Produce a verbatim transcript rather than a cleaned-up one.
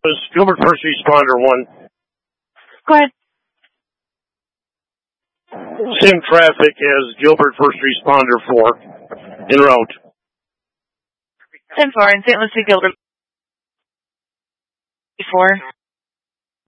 Gilbert First Responder one. Go ahead. Same traffic as Gilbert First Responder four. En route. ten four in Saint Lucie, Gilbert. four.